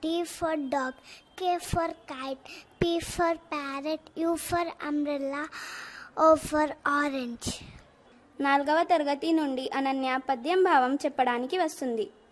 D for dog, K for kite, P for parrot, U for umbrella, O for orange. 4వ తరగతి నుండి అనన్య పద్యం భావం చెప్పడానికి వస్తుంది.